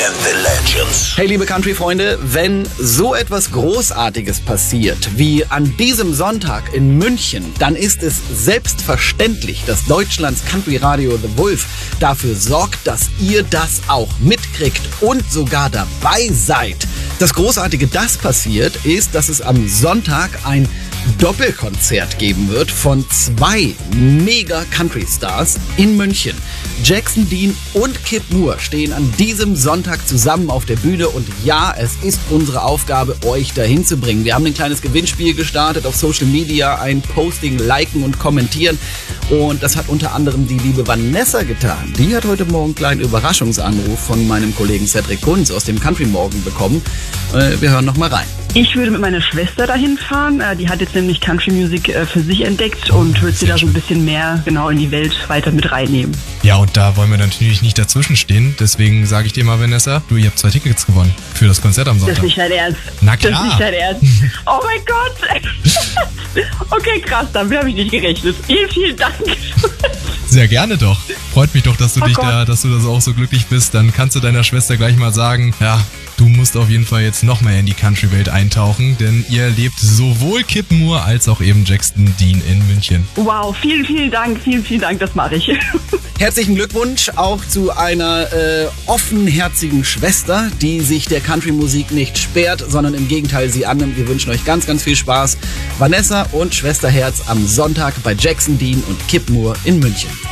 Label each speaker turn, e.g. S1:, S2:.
S1: and the Legends.
S2: Hey liebe Country-Freunde, wenn so etwas Großartiges passiert wie an diesem Sonntag in München, dann ist es selbstverständlich, dass Deutschlands Country-Radio The Wolf dafür sorgt, dass ihr das auch mitkriegt und sogar dabei seid. Das Großartige, das passiert, ist, dass es am Sonntag ein Doppelkonzert geben wird von 2 Mega-Country-Stars in München. Jackson Dean und Kip Moore stehen an diesem Sonntag zusammen auf der Bühne und ja, es ist unsere Aufgabe, euch dahin zu bringen. Wir haben ein kleines Gewinnspiel gestartet auf Social Media, ein Posting, liken und kommentieren und das hat unter anderem die liebe Vanessa getan. Die hat heute Morgen einen kleinen Überraschungsanruf von meinem Kollegen Cedric Kunz aus dem Country Morgen bekommen. Wir hören noch mal rein.
S3: Ich würde mit meiner Schwester dahin fahren. Die hat jetzt nämlich Country Music für sich entdeckt und wird sie da so ein bisschen mehr genau in die Welt weiter mit reinnehmen.
S4: Ja, und da wollen wir natürlich nicht dazwischen stehen. Deswegen sage ich dir mal, Vanessa, ihr habt 2 Tickets gewonnen für das Konzert am Sonntag.
S3: Das ist nicht dein Ernst.
S4: Na klar.
S3: Das ist nicht dein Ernst. Oh mein Gott. Okay, krass, damit habe ich nicht gerechnet. Vielen, vielen Dank.
S4: Sehr gerne doch. Freut mich doch, dass du dass du da auch so glücklich bist. Dann kannst du deiner Schwester gleich mal sagen, ja, du musst auf jeden Fall jetzt noch mehr in die Country-Welt eintauchen, denn ihr erlebt sowohl Kip Moore als auch eben Jackson Dean in München.
S3: Wow, vielen, vielen Dank, das mache ich.
S2: Herzlichen Glückwunsch auch zu einer offenherzigen Schwester, die sich der Country-Musik nicht sperrt, sondern im Gegenteil sie annimmt. Wir wünschen euch ganz, ganz viel Spaß. Vanessa und Schwesterherz am Sonntag bei Jackson Dean und Kip Moore in München.